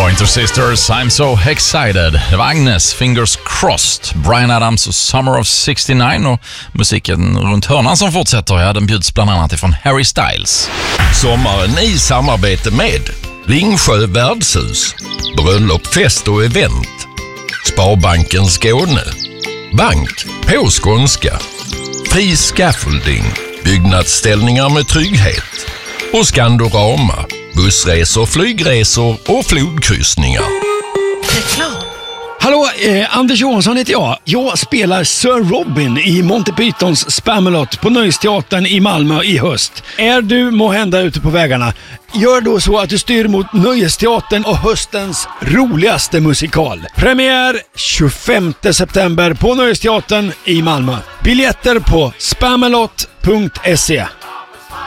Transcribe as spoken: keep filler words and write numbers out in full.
Pointer Sisters, I'm so excited. Det var Agnes, Fingers Crossed, Bryan Adams, Summer of sextionio och musiken runt hörnan som fortsätter. Ja, den bjuds bland annat ifrån Harry Styles. Sommaren i samarbete med Ringsjö värdshus, bröllop, fest och event, Sparbanken Skåne, Bank på skånska, Fri Scaffolding, byggnadsställningar med trygghet och Skandorama, bussresor, flygresor och flodkryssningar. Reklam. Hallå, eh, Anders Johansson heter jag. Jag spelar Sir Robin i Monty Pythons Spamalot på Nöjesteatern i Malmö i höst. Är du måhända ute på vägarna? Gör då så att du styr mot Nöjesteatern och höstens roligaste musikal. Premiär tjugofemte september på Nöjesteatern i Malmö. Biljetter på spamalot punkt se.